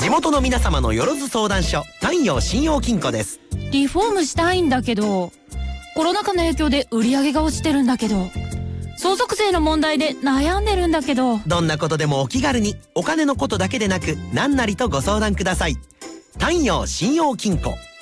地元の皆様のよろず相談所、太陽信用金庫です。 リフォームしたいんだけど、コロナ禍の影響で売り上げが落ちてるんだけど、相続税の問題で悩んでるんだけど。 どんなことでもお気軽に、お金のことだけでなく何なりとご相談ください。太陽信用金庫。